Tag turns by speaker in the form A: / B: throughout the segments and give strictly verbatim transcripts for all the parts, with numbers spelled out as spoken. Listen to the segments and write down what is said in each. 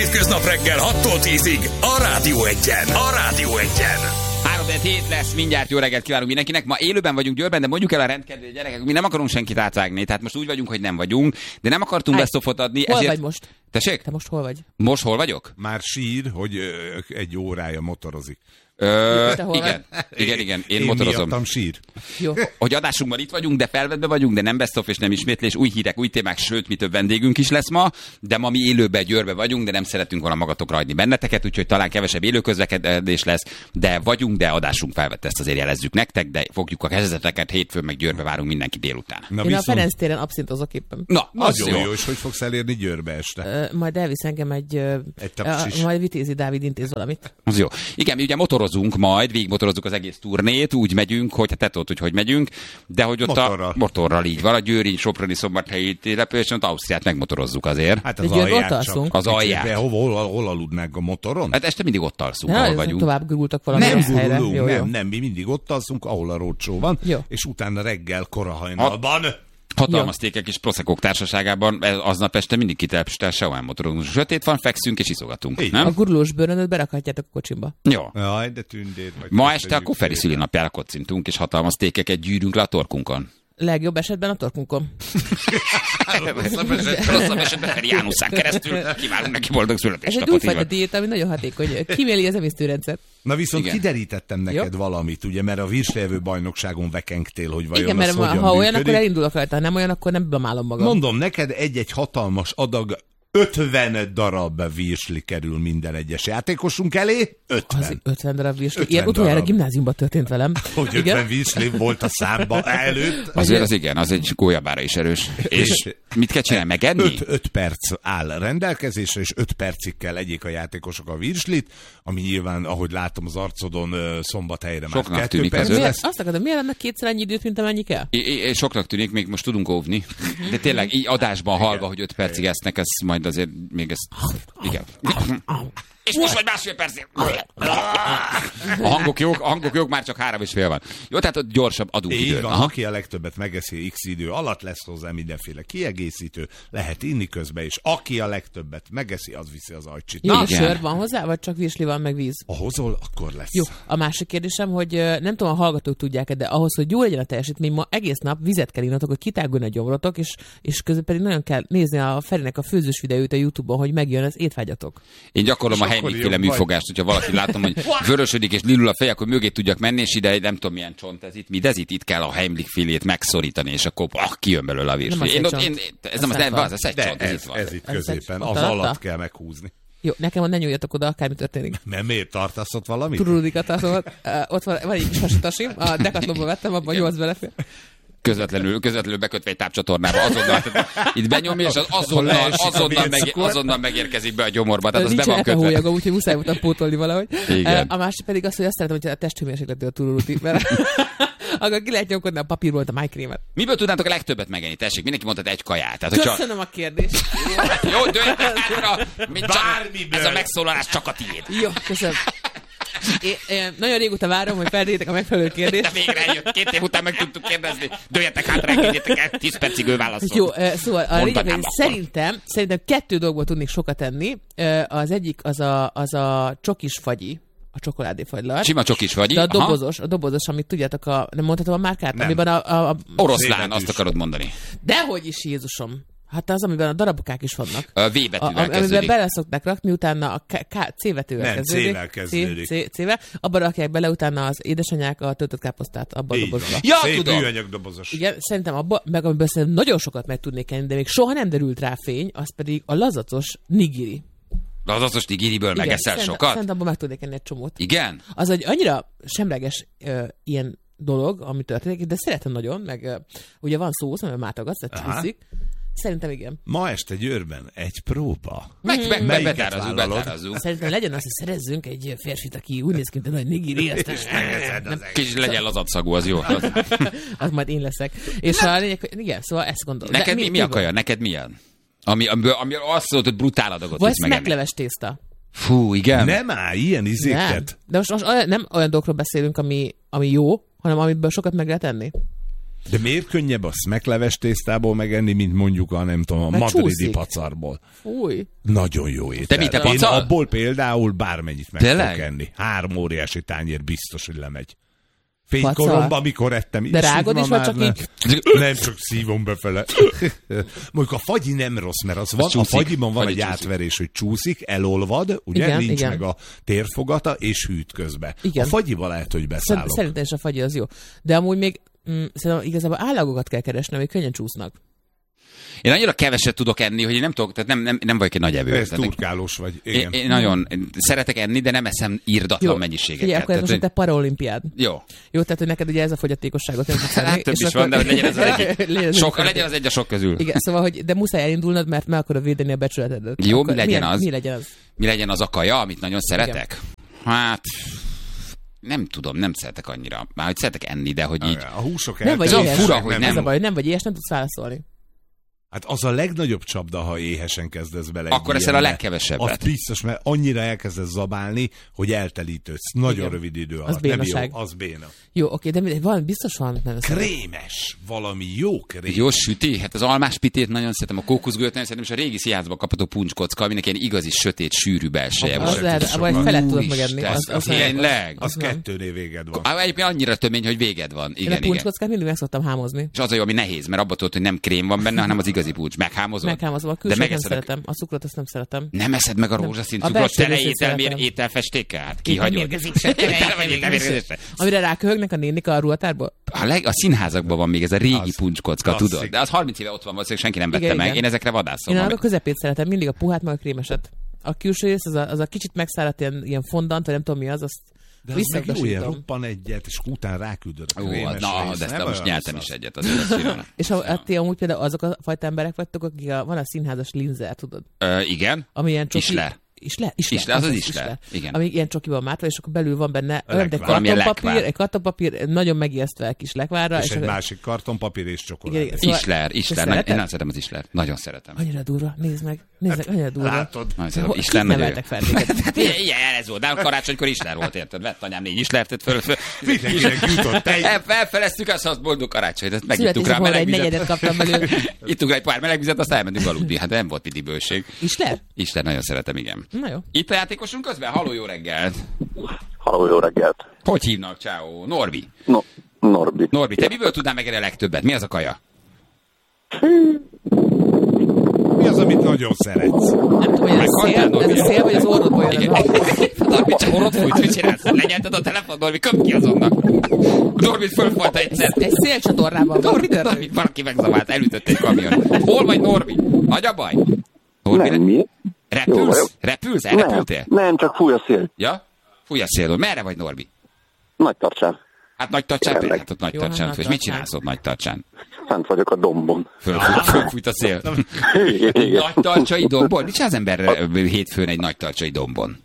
A: hétköznap reggel hattól tízig a Rádió Egyen. A Rádió Egyen.
B: három hét lesz, mindjárt jó reggelt kívánunk mindenkinek. Ma élőben vagyunk Győrben, de mondjuk el a rendkedvő gyerekek, mi nem akarunk senkit átvágni, tehát most úgy vagyunk, hogy nem vagyunk, de nem akartunk best-ofot adni.
C: Hol
B: ezért...
C: vagy most?
B: Tessék?
C: Te most hol vagy?
B: Most hol vagyok?
D: Már sír, hogy ö, egy órája motorozik.
B: Ö, igen, igen, igen, én,
D: én
B: motorozom.
D: miattam sír.
C: Jó.
B: Hogy adásunkban itt vagyunk, de felvettbe vagyunk, de nem best of és nem ismétlés, új hírek, új témák, sőt, mi több vendégünk is lesz ma, de ma mi élőben Győrbe vagyunk, de nem szeretünk volna magatokra hagyni benneteket, úgyhogy talán kevesebb élőközlekedés lesz, de vagyunk, de adásunk felvett, ezt azért jelezzük nektek, de fogjuk a kezdeteket, hétfőn meg Győrbe várunk mindenki délután.
D: Na,
C: Én
D: viszont...
C: a Ferenc téren abszintozok éppen.
B: Na, az
D: Nagyon
B: jó.
D: jó, és hogy fogsz elérni Győrbe este?
C: Ö, majd elvisz engem egy... Ö,
D: Egy tapsis.
C: ö, majd Vitézi Dávid intéz valamit.
B: Az jó. Igen, mi ugye motorozunk majd, végigmotorozzuk az egész turnét, úgy megyünk, hogy hát te tudod, hogy hogy megyünk, de hogy ott
D: motorral.
B: a motorral így van, a Győri, Soproni, Szombathelyi településen, ott Ausztriát megmotorozzuk azért.
D: Hát
C: De
D: az
C: Győrbe
D: alját
C: ott
D: csak.
C: alszunk?
B: Az alját.
D: De hol, hol, hol aludnánk a motoron?
B: Hát este mindig ott alszunk,
C: Ne,
B: ahol
C: ez
B: vagyunk.
C: tovább gurultak valami
D: Nem
C: rossz helyre.
D: gurulunk,
C: Jó, jó.
D: nem, nem, mi mindig ott alszunk, ahol a rócsó van,
C: Jó.
D: és utána reggel korahajnalban.
B: Hatalmas tékek és proszekók társaságában aznap este mindig kitelepstel, sehol motorozunk. Sötét van, fekszünk és iszogatunk.
D: Így.
C: A
B: Nem?
C: gurulós bőröndöt berakhatjátok a kocsimba.
B: Jó.
D: Jaj, de tündér. Majd
B: Ma
D: tegyük
B: este a Koferi
D: szét.
B: szülinapjára kocintunk, és hatalmas tékeket gyűrünk le a torkunkon.
C: Legjobb esetben a torkunkon.
B: Rosszabb esetben, rosszabb esetben Feri Jánuszán keresztül kívánunk neki boldog
C: Ez egy
B: születésnapot. így
C: újfajta
B: van.
C: diéta, ami nagyon hatékony. Kiméli az emésztőrendszer.
D: Na viszont
B: Igen.
D: kiderítettem neked
C: Jó.
D: valamit, ugye, mert a virslejövő bajnokságon vekengtél, hogy vajon
C: Igen,
D: az
C: mert
D: hogyan
C: ha olyan,
D: működik.
C: akkor elindulok rajta, ha nem olyan, akkor nem blamálom magam.
D: Mondom, neked egy-egy hatalmas adag ötven darab virsli kerül minden egyes játékosunk elé. ötven.
C: Az ötven darab virsli.
D: ötven
C: Ilyen utoljára
D: darab.
C: gimnáziumban történt velem.
D: Hogy ötven virsli volt a számba előtt.
B: Azért az igen, az egy gólyabára is erős. És mit kell csinálni, megenni?
D: öt, öt perc áll rendelkezésre, és öt percig kell egyék a játékosok a virslit, ami nyilván, ahogy látom az arcodon, ö, Szombathelyre már
B: Soknak
D: kettő
B: tűnik
D: perc
B: az öt.
D: lesz.
C: Azt akarom, miért lenne kétszer annyi időt, mint amennyi kell?
B: I- I- soknak tűnik, még most tudunk óvni. De tényleg így adásban hallva, hogy öt percig esznek, ez majd azért még ez... Igen. És most vagy másfél percig. A hangok jók, a hangok jók, már csak három és fél van. Jó, tehát ott gyorsabb adunk
D: Így
B: időt.
D: van,
B: Aha.
D: aki a legtöbbet megeszi X idő alatt, lesz hozzá mindenféle kiegészítő, lehet inni közben, és aki a legtöbbet megeszi, az viszi az ajcsit.
C: Jó,
B: Igen.
C: sör van hozzá, vagy csak virsli van, meg víz?
D: Ha hozol, akkor lesz.
C: Jó, a másik kérdésem, hogy ö, nem tudom, a hallgatók tudják-e, de ahhoz, hogy jó legyen a teljesítmény, ma egész nap vizet kell innatok, hogy kitáguljon a gyomrotok, és, és közben pedig nagyon kell nézni a Ferinek a főzős videóit a YouTube-on, hogy megjön az étvágyatok.
B: Én gyakorlom
D: És
B: a
D: akkor
B: Heimlich-féle
D: jobb vagy.
B: műfogást, hogyha valaki látom, hogy vörösödik és lilul a feje, akkor mögé tudjak menni, és ide nem tudom milyen csont ez itt, mi ez itt, itt kell a Heimlich-félét megszorítani, és akkor ah, kijön belőle a
C: Nem
B: virsli.
C: az
B: Én
C: egy
B: ott,
C: csont.
B: én, ez
C: Az
B: nem az,
C: nem
B: nem,
C: van.
B: az, az egy
D: De
B: csont, ez itt
D: ez,
B: van.
D: ez itt
C: Ez
D: középen,
C: egy-
D: az
C: ott alatta?
D: alatt kell meghúzni.
C: Jó, nekem van, ne nyúljatok oda, akármi történik.
D: Mert miért tartasz ott valamit?
C: Turulikat tartom, ott, uh, ott van, van egy kis hasitasim, a Decathlonba vettem, abban nyolc belefér.
B: Közvetlenül, közvetlenül bekötve egy tápcsatornába, azonnal, tehát itt benyomja, és az azonnal,
D: leesik a
B: azonnal,
D: vércukor.
B: meg, azonnal megérkezik be a gyomorba, tehát az be
C: Nincs
B: van kötve.
C: elhólyagom, úgyhogy muszáj voltam pótolni valahogy.
B: Igen.
C: A másik pedig az, hogy azt szeretem, hogy a testhőmérsékletű a tururuti, mert akkor ki lehet nyomkodni a papírból a májkrémet.
B: Miből tudnátok a legtöbbet megenni? Tessék, mindenki mondhat egy kaját. Tehát, hogyha...
C: Köszönöm a kérdést.
B: Jó, dőljetek hátra, mint csak,
D: Bármiből.
B: ez a megszólalás csak a tiéd.
C: Jó, köszönöm. Én, én nagyon régóta várom, hogy feltétek a megfelelő
B: De
C: kérdést.
B: végre eljött. Két év után meg tudtuk kérdezni. Dőljetek hátra, engedjétek el, tíz percig ő válaszol.
C: Jó, eh, szóval a lényeg,
B: Mondanám
C: hogy
B: akkor.
C: szerintem, szerintem kettő dolgból tudnék sokat enni. Eh, Az egyik az a, az a csokis fagyi, a csokoládéfagylalt.
B: Sima csokis vagy.
C: De a
B: Aha.
C: dobozos, a dobozos, amit tudjátok, a, nem mondhatom a márkát?
D: Nem.
C: Amiben a, a, a
B: Oroszlán,
D: Zéletűs.
B: azt akarod mondani.
C: dehogy is, Jézusom. Hát az, amiben a darabokák is vannak.
B: A V
C: A,
B: betűvel
C: a, amiben
B: kezdődik.
C: bele szokták rakni, utána a K, K, C vetővel
D: Nem,
C: kezdődik.
D: C-vel kezdődik.
C: C, C, C-vel. Abba rakják bele utána az édesanyák a töltött káposztát abba a
D: Így
C: dobozba.
D: van.
B: Ja,
D: Szép
B: tudom.
D: műanyag dobozos.
C: Igen, szerintem abba, meg amiből szerintem nagyon sokat meg tudnék enni, de még soha nem derült rá fény, az pedig a lazacos nigiri.
B: De az azos nigiriből megeszel
C: szerintem,
B: sokat?
C: Szerintem abban meg tudnék enni egy csomót.
B: Igen?
C: Az egy annyira semleges ö, ilyen dolog, ami történik, de szeretem nagyon, meg ö, ugye van szósz, amivel mátogatsz, tehát
D: Aha.
C: viszik. Szerintem igen.
D: Ma este Győrben egy próba.
B: Meg, meg, meg
D: Melyiket
B: betárazunk,
D: vállalod?
B: betárazunk.
C: Szerintem legyen az, hogy szerezzünk egy férfit, aki úgy néz ki, mint a nagy nigiri, aztán nem,
B: Kicsit legyen lazadszagú, az jó. Az...
C: az majd én leszek. És a lényeg, hogy igen, szóval ezt gondolom. De
B: Neked mi, mi a kaja? Neked milyen? Ami, ami, ami azt mondod, hogy brutál adagot
C: Vagy
B: tudsz megenni.
C: smekleves tészta.
B: Fú, igen.
D: Nem áll ilyen
C: Nem.
D: izéket.
C: De most, most olyan, nem olyan dolgokról beszélünk, ami, ami jó, hanem amiből sokat meg lehet enni.
D: De miért könnyebb a smekleves tésztából megenni, mint mondjuk a, nem tudom, a
C: Mert
D: madridi
C: csúszik.
D: pacarból?
C: Fúj.
D: Nagyon jó étel.
B: De mit, te
D: Én
B: pacal?
D: abból például bármennyit meg
B: Tényleg?
D: tudok enni. Három óriási tányér biztos, hogy lemegy.
C: Pacal?
D: Fénykoromban, amikor ettem.
C: De rágod is, vagy csak
D: ne.
C: így?
D: Nem, csak szívom befele. Mondjuk a fagyi nem rossz, mert az van, a
B: csúszik.
D: fagyiban van
B: Fagyi
D: egy
B: csúszik.
D: átverés, hogy csúszik, elolvad, ugye,
C: Igen,
D: nincs
C: igen.
D: meg a térfogata, és hűt közbe.
C: Igen.
D: A fagyival lehet, hogy beszállok.
C: Szerint- Szerintem is a fagyi az jó. De amúgy még mm, szerintem igazából állagokat kell keresni, amik könnyen csúsznak.
B: Én annyira keveset tudok enni, hogy én nem tudok, tehát nem, nem, nem vagyok egy nagy evő.
D: Ez
B: Tehát
D: turkálós vagy.
B: Én,
D: Igen.
B: én nagyon én szeretek enni, de nem eszem írdatlan mennyiségeket.
C: Figyelj, akkor ez most a
B: Tehát,
C: te paraolimpiád.
B: jó.
C: Jó, tehát hogy neked ugye ez a fogyatékosságot nem tudsz enni.
B: Hát több
C: és
B: is van, de hogy legyen ez az egyik.
C: legyen az
B: Sok,
C: egyik.
B: legyen az egy a sok közül.
C: Igen, szóval, hogy de muszáj elindulnod, mert meg akarod védeni a becsületedet.
B: Jó,
C: Akkor
B: mi legyen
C: milyen,
B: az?
C: Mi legyen az?
B: Mi legyen az a kaja, amit nagyon szeretek? Hát... Nem tudom, nem szeretek annyira. Már hogy szeretek enni, de hogy így...
D: A húsok
C: Nem vagy
B: Ez olyan
C: éhes.
B: fura, hogy
C: Ez
B: nem.
C: a baj, hogy nem vagy éhes, nem tudsz válaszolni.
D: Hát az a legnagyobb csapda, ha éhesen kezdesz bele.
B: Akkor
D: egy
B: eszel a
D: ilyenbe.
B: legkevesebbet.
D: Az biztos, mert annyira elkezdesz zabálni, hogy eltelítődsz. Nagyon
C: Igen.
D: rövid idő alatt.
C: Az bénaság.
D: Nem jó, az béna.
C: Jó, oké, de mi- van, biztos van. Nem
D: Krémes. Valami jó krém.
B: Jó süti, hát az almás pitét nagyon szeretem, a kókuszgőt nagyon szeretem, és a régi színházban kapható puncskocka, aminek ilyen igazi, sötét, sűrű belseje
C: Az
B: van.
C: lehet,
D: sokat.
C: vagy felet tudok
B: Úristen,
C: megenni. Az, az,
B: tényleg?
D: Az
C: nem.
D: kettőnél véged van.
B: Á, egyébként annyira tömény, hogy véged van.
C: Én a
B: Igen, igen.
C: puncskockát mindig meg szoktam hámozni.
B: És az a jó, ami nehéz, mert abban tudod, hogy nem krém van benne, hanem az igazi puncs. Meghámozod?
C: Meghámozom, a
B: De
C: külsőt nem
B: megeszed a-
C: szeretem, a cukrot azt nem szeretem.
B: Nem eszed meg a rózsaszín
C: A
B: cukrot,
C: belső
B: tele
C: részét
B: étel,
C: szeretem.
B: ételfestékkel? Hát
C: Éppen
B: kihagyod.
C: mérgezésre,
B: Tele vagy ételmérgezésre.
C: Amire ráköhögnek a nénik a ruhatárból?
B: A, leg, a színházakban van még ez a régi
D: Az
B: puncskocka,
D: klasszik.
B: tudod? De az harminc éve ott van, valószínűleg senki nem vette
C: Igen,
B: meg.
C: igen.
B: Én ezekre vadászom.
C: Én
B: ami-
C: a közepét szeretem, mindig a puhát, meg a krémeset. A külső rész, az a, az a kicsit megszáradt ilyen, ilyen fondant, vagy nem tudom mi az, azt
D: De az meg jó, ilyen
C: visszautasítom.
D: roppan egyet, és utána ráküldöd a
B: Ó,
D: krémes
B: na,
D: részt.
B: de ezt
D: Nem
B: most
D: olyan
B: nyeltem
D: rossz
B: is
D: az.
B: egyet. Azért azt írom.
C: És ha, hát ti amúgy például azok a fajta emberek vagytok, akik a, van a színházas linzer, tudod?
B: Ö, igen.
C: Ami ilyen csoki...
B: Isler.
C: Isler? Isler,
B: Isler, az az Isler. Igen.
C: Ami ilyen csokiban mátva, és akkor belül van benne olyan, mint egy
B: Valamilyen
C: kartonpapír,
B: lekvár.
C: egy kartonpapír, nagyon megijesztve kis lekvárra.
D: És egy
C: akkor-
D: másik kartonpapír és
C: Igen,
D: csokoládé.
C: igen. Szóval-
B: Isler,
C: Te
B: Isler. Nagyon,
C: szereted?
B: én nagyon szeretem az Isler. Nagyon szeretem.
C: Annyira durva, nézd meg, nézd meg, annyira durva.
D: Látod?
B: Nagyon szeretem.
C: Ho-
B: Isler
C: kit
B: nagyon jó.
C: neveltek fel téged?
B: Hát ilyen, ilyen ez volt. De karácsonykor Isler volt, érted? Vett anyám négy Islert, tett föl. föl.
D: Mindenkinek jutott egy.
B: El- Felfeleztük azt, azt boldog karácsonyt. Ezt megittuk rá
C: Születésnapomra egy
B: meleg
C: negyedet
B: vizet.
C: kaptam belőle.
B: Ittuk rá egy pár meleg vizet, aztán elmentünk aludni. Hát nem volt piti bőség.
C: Isler?
B: Isler nagyon szeretem, igen.
C: Na jó.
B: Itt a játékosunk közben? Halló, jó reggelt.
E: Halló, jó reggelt.
B: Hogy hívnak, ciao? Norbi.
E: No, Norbi.
B: Norbi, te miből tudnál megenni a legtöbbet? Mi az a kaja?
D: Mi az, amit nagyon szeretsz?
C: Nem tudom, hogy ez a szél,
B: Meghaltál,
C: ez a szél vagy az orrodból jön.
B: Igen.
C: az-
B: Norbi, csak orrot fújt, mit csinálsz? Lenyelted a telefon, Norbi, köpd ki azonnal. Norbit fölfalta egyszer.
C: Egy szélcsatornában van.
B: Norbi, Norbi, valaki megzavált, elütött egy kamion. Hol vagy, Norbi? Nagy a baj? Norbi,
E: Nem, mi? Jó
B: repülsz?
E: vagyok.
B: Repülsz?
E: Nem,
B: Elrepültél?
E: nem, csak fúj a szél.
B: Ja? Fúj a szélről. Merre vagy, Norbi?
E: Nagy tartsán.
B: Hát nagy tartsán,
E: Tényleg.
B: hát ott nagy
C: Jó,
B: tartsán.
C: hát
B: És
C: nagy
B: mit
C: tartsán.
B: csinálsz ott nagy tartsán?
E: Fent vagyok a dombon.
B: Fölfújt, fölfújt a szél.
E: Igen, igen.
B: Nagy tartsai dombon? Mit csinál az ember ö, hétfőn egy nagy tartsai dombon?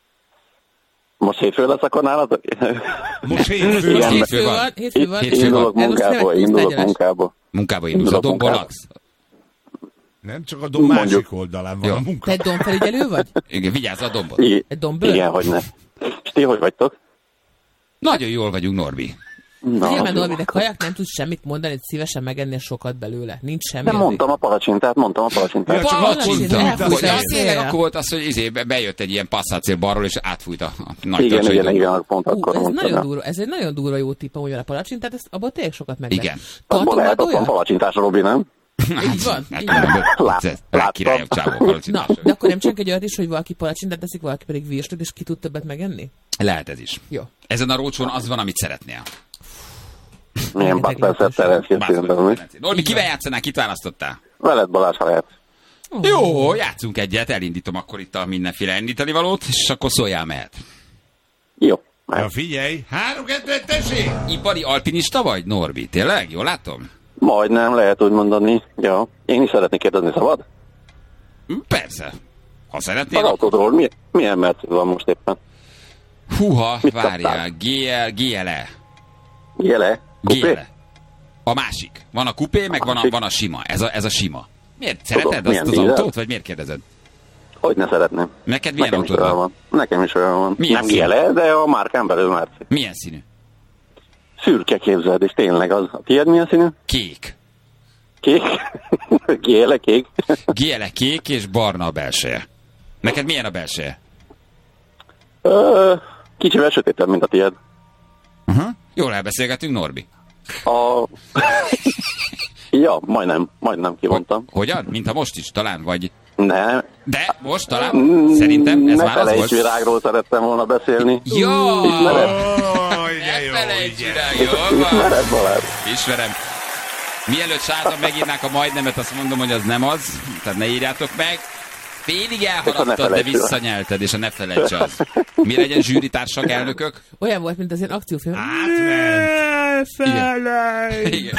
E: Most hétfő lesz akkor nálad?
D: Most hétfő
E: Igen.
D: van.
B: Hétfő van.
C: van, hétfő van.
B: Hétfő van.
E: Indulok munkába, indulok munkába.
B: Munkába indulsz, a
E: Indulok
B: dombon
E: munkába.
B: laksz?
D: Nem, csak a dom
E: Mondjuk.
D: másik oldalán van
B: Jó.
D: a munka.
C: Te egy dombfelügyelő vagy?
B: Igen, vigyázz a dombon.
E: I-
C: Egy dombőr?
E: Igen, hogy ne. És ti hogy vagytok?
B: Nagyon jól vagyunk, Norbi.
E: Na,
C: Figyelj,
E: az
C: Norbi,
E: jó.
C: de kajak nem tudsz semmit mondani, hogy szívesen megennél sokat belőle. Nincs semmi.
E: Nem
C: azért.
E: mondtam a palacsintát, mondtam a palacsintát.
D: Ja, csak
B: Palacsinta.
D: akkor
C: Palacsinta,
D: fújt
C: elfújt
D: a
C: a
B: Ja,
C: szél.
B: tényleg akkor volt az, hogy izé, be- bejött egy ilyen passzátszél balról, és átfújt a, a nagy
E: Igen,
B: tartsai
E: igen,
B: dombon.
E: igen, pont
C: Ú,
E: akkor
C: ez
E: mondtam.
C: nagyon
E: ja.
C: durva, ez egy nagyon durva jó tipp, amúgy a palacsintát, ezt abból tényleg sokat meg
B: Igen.
E: Abból
C: Tartom
E: lehet,
C: már
E: ott van
C: olyan?
E: palacsintás, Robi, nem?
C: Így van,
B: Hát,
C: így van.
E: Lát-
B: Rá
E: láttam.
B: királyok csávó palacsintás.
C: Na, de akkor nem csinálunk egy olyat is, hogy valaki palacsintát teszik, valaki pedig virslit, és ki tud többet megenni?
B: Lehet ez is.
C: Jó.
B: Ezen a rócsón az van, amit szeretnél.
E: Milyen bakpercet tereszkél filmben.
B: Norbi, kivel játszanál, kit választottál?
E: Veled Balázs, ha lehet.
B: Jó, játszunk egyet, elindítom akkor itt a mindenféle indítani valót, és akkor szóljál, mehet.
E: Jó.
D: Ja, figyelj, három kettőt tessék!
B: Ipari alpinista vagy, Norbi? Tényleg? Jól látom?
E: Majdnem, lehet úgy mondani. Ja. Én is szeretnék kérdezni, szabad?
B: Hm, Persze. Ha
E: Az
B: szeretnél, akkor...
E: autódról mi, milyen Mercedes van most éppen?
B: Húha,
E: Mit
B: várjál, gé el, gé el e.
E: Jele?
B: gé el
E: Kupé?
B: e. A másik. Van a kupé, meg van a,
E: másik.
B: van a sima. Ez a, ez a sima. Miért?
E: Tudom,
B: Szereted
E: milyen
B: azt az
E: dízel?
B: autót, vagy miért kérdezed?
E: Hogy ne szeretném.
B: Neked milyen
E: Nekem is
B: autód
E: olyan
B: van?
E: van. Nekem is olyan van.
B: Milyen
E: Nem
B: szín?
E: Jele, de a márkán belül Merci.
B: Milyen színű?
E: Szürke, képzeld, és tényleg az. A tiéd milyen színű?
B: Kék.
E: Kék? Géle, kék?
B: Géle, kék és barna a belseje. Neked milyen a belseje?
E: Ö, kicsivel sötétebb, mint a tiéd.
B: Uh-huh. Jól elbeszélgetünk, Norbi.
E: A... ja, majdnem, majdnem kimondtam.
B: Hogyan? Mint a most is, talán, vagy...
E: Ne.
B: De, most talán? Szerintem ez
E: ne
B: már az
E: felejts,
B: most.
E: virágról szerettem volna beszélni.
B: Jó!
E: Ismered?
B: Ne felejts virágról!
E: Ismered, Balázs?
B: Ismerem. Mielőtt Sárga megírnák a majdnemet, azt mondom, hogy az nem az. Tehát ne írjátok meg. Félig elhaladtad, de visszanyelted, és a ne felejts az. Mi legyen zsűritársak, elnökök?
C: Olyan volt, mint az ilyen akciófilm.
D: Átment.
B: Igen. Igen.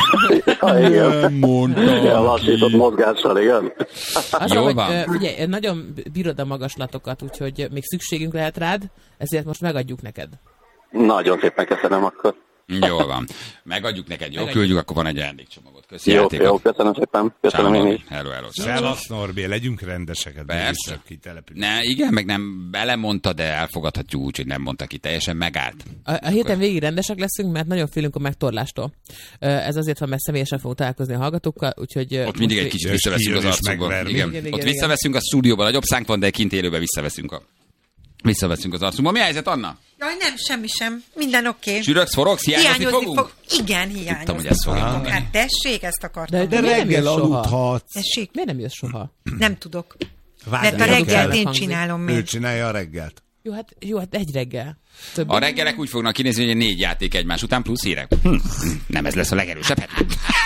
E: Igen.
D: Mondtam.
E: Igen, lassított mozgással, igen.
C: Azt
B: Jól
C: hogy,
B: van.
C: ö, ugye, nagyon bírod a magaslatokat, úgyhogy még szükségünk lehet rád, ezért most megadjuk neked.
E: Nagyon szépen köszönöm akkor.
B: Jól van. Megadjuk neked, jó?
C: Megadjuk.
B: Küldjük, akkor van egy ajándékcsomagot. Köszi
E: Jó,
B: játékot.
E: jó, köszönöm szépen. Köszönöm én is.
B: Hello, hello.
D: Szevasz, Norbi, legyünk rendeseket.
B: Persze.
D: Kitelepülünk.
B: Ne, igen, meg nem belemondta, de elfogadhatjuk úgy, hogy nem mondta ki, teljesen megállt.
C: A, a héten végig rendesek leszünk, mert nagyon félünk a megtorlástól. Ö, Ez azért van, mert személyesen fogunk találkozni a hallgatókkal, úgyhogy... ö,
B: Ott mindig
C: most
B: egy kicsit
D: és
B: visszaveszünk az
D: kijön és
B: arcunkból.
D: megverni.
B: Igen.
C: Igen, igen,
B: Ott
C: igen.
B: visszaveszünk a stúdióban, nagyobb szánk van, de kint élőben visszaveszünk a... Visszaveszünk az arcunkból. Mi a helyzet, Anna?
F: Jaj, nem, semmi sem. Minden oké. Okay.
B: Sürögsz, forogsz, hiányozni fogunk?
F: fog. Igen, hiányozni
B: Tudtam, hogy ezt fogja
F: fogunk.
B: mondani.
F: Hát tessék, ezt akartam.
C: De-
D: De
C: Miért nem
D: reggel
C: jössz soha?
D: aludhatsz.
F: Tessék,
C: Miért nem jössz soha?
F: nem tudok.
D: Várj,
F: Mert a
D: nem
F: reggelt
D: kell.
F: én csinálom
D: Ő
F: meg.
D: csinálja a reggelt.
C: Jó, hát, jó, hát egy reggel. Több
B: A reggelek úgy fognak kinézni, hogy négy játék egymás után plusz hírek. Hm. Nem ez lesz a legerősebb hetet.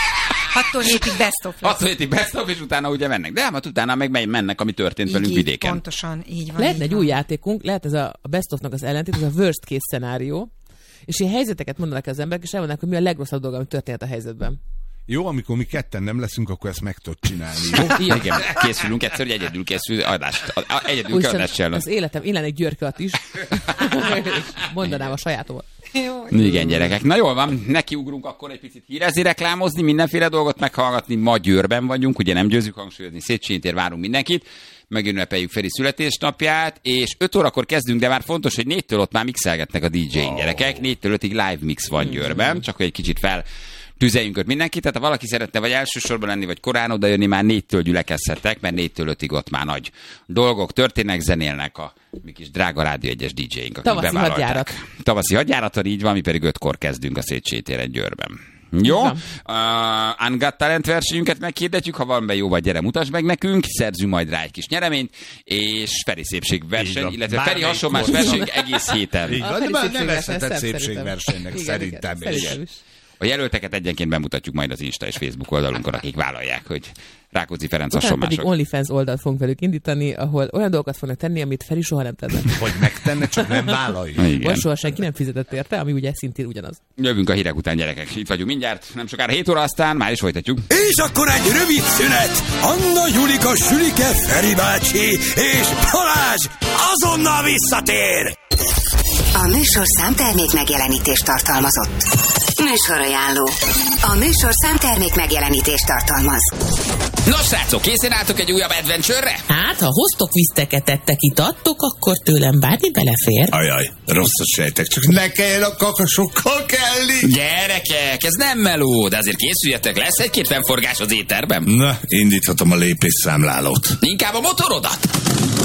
F: Hattól hétig best of lesz.
B: Attól hétig best of, és utána ugye mennek. De hát utána meg megy- mennek, ami történt
F: Így,
B: velünk
F: így,
B: vidéken.
F: pontosan, így van.
C: Lehetne
F: így
C: egy
F: van.
C: új játékunk, lehet ez a, a best of-nak az ellentét, ez a worst case szenárió, és ilyen helyzeteket mondanak az emberek, és elmondanak, hogy mi a legrosszabb dolog, ami történt a helyzetben.
D: Jó, amikor mi ketten nem leszünk, akkor ezt meg tudod csinálni. Jó?
C: Jó.
B: Igen, készülünk egyszer, hogy egyedül készül adást. a- a- Egyedül kell
C: Úgyhogy
B: adást csinálni.
C: az életem, én lennék Györköt is. Mondanám a sajátomat.
F: Jó.
B: Igen, gyerekek. Na jól van, nekiugrunk akkor egy picit hírezni, reklámozni, mindenféle dolgot meghallgatni. Ma Győrben vagyunk, ugye nem győzzük hangsúlyozni, Széchenyi tér, várunk mindenkit. Megünnepeljük Feri születésnapját, és öt órakor kezdünk, de már fontos, hogy négytől ott már mixelgetnek a dé jéink, gyerekek. négytől ötig live mix van Győrben, csak hogy egy kicsit fel tüzeljünk öt mindenkit, tehát ha valaki szeretne vagy elsősorban lenni, vagy korán odajönni, már négytől gyülekezhettek, mert négytől ötig ott már nagy dolgok történnek, zenélnek a mi kis drága Rádió egyes dé jéink, akik
C: Tavaszi
B: bevállalták.
C: hadjárat.
B: Tavaszi hadjáraton, így van, mi pedig ötkor kezdünk a Széchenyi téren Győrben. Jó, uh, Ungot Talent versenyünket meghirdetjük, ha van be jó vagy, gyere, mutasd meg nekünk, szerzünk majd rá egy kis nyereményt, és Feri szépség
D: Így
B: verseny,
D: van.
B: illetve
D: Bármelyik
B: Feri hasonlás
D: korszak.
B: verseny egész héten.
D: Így
C: A
D: van,
C: Feri
D: de már
C: szépségverseny,
D: nevezhetett
C: szerintem.
D: szépségversenynek,
C: Igen,
D: szerintem
C: igen,
D: is.
C: szerintem is.
B: A jelölteket egyenként bemutatjuk majd az Insta és Facebook oldalunkon, akik vállalják, hogy Rákóczi Ferenc
C: Utána pedig
B: hasonlások.
C: OnlyFans oldalt fogunk velük indítani, ahol olyan dolgokat fognak tenni, amit Feri soha nem tenne.
D: Hogy megtenne, csak nem vállalja.
C: Vagy
B: Igen.
C: soha senki nem fizetett érte, ami ugye szintén ugyanaz.
B: Jövünk a hírek után, gyerekek. Itt vagyunk mindjárt, nem sokára hét óra, aztán már is folytatjuk.
A: És akkor egy rövid szünet. Anna, Julika, Sülike, Feri bácsi és Balázs azonnal visszatér.
G: A műsorszám termék megjelenítést tartalmazott. Műsorajánló. A műsorszám termék megjelenítést tartalmaz.
B: Nos, srácok, készen álltok egy újabb adventure-re?
H: Hát, ha hoztok viszteket, ettek, itattok, akkor tőlem bármi belefér.
A: Ajaj, rosszat sejtek, csak ne kelljen a kakasokkal kelni.
B: Gyerekek, ez nem meló, de azért készüljetek, lesz egy-két fennforgás az éterben.
A: Na, indíthatom a lépésszámlálót.
B: Inkább a motorodat.